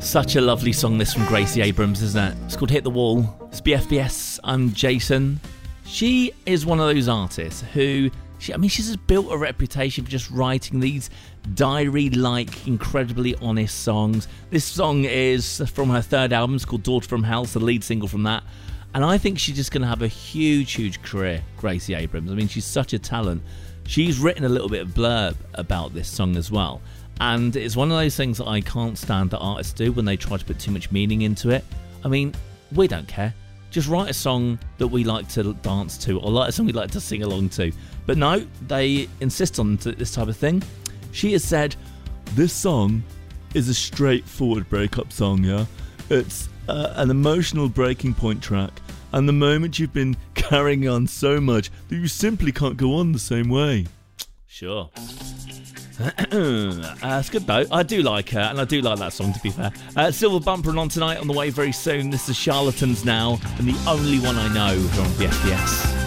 Such a lovely song, this from Gracie Abrams, isn't it? It's called Hit the Wall. It's BFBS. I'm Jason. She is one of those artists who, she's just built a reputation for just writing these diary-like, incredibly honest songs. This song is from her third album. It's called Daughter from Hell. It's the lead single from that. And I think she's just going to have a huge, huge career, Gracie Abrams. I mean, she's such a talent. She's written a little bit of blurb about this song as well. And it's one of those things that I can't stand that artists do when they try to put too much meaning into it. I mean, we don't care. Just write a song that we like to dance to, or like a song we like to sing along to. But no, they insist on this type of thing. She has said, this song is a straightforward breakup song, yeah? It's an emotional breaking point track. And the moment you've been carrying on so much that you simply can't go on the same way. Sure. It's good though. I do like her, and I do like that song, to be fair. Silver Bumper on tonight, on the way very soon. This is Charlatans now, and the only one I know here on BFBS.